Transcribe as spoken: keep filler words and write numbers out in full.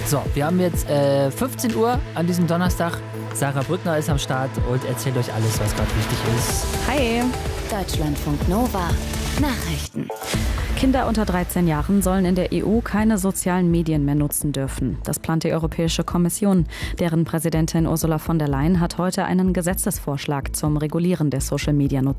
So, wir haben jetzt äh, fünfzehn Uhr an diesem Donnerstag. Sarah Brückner ist am Start und erzählt euch alles, was gerade wichtig ist. Hi. Deutschlandfunk Nova. Nachrichten. Kinder unter dreizehn Jahren sollen in der E U keine sozialen Medien mehr nutzen dürfen. Das plant die Europäische Kommission. Deren Präsidentin Ursula von der Leyen hat heute einen Gesetzesvorschlag zum Regulieren der Social-Media-Nutzung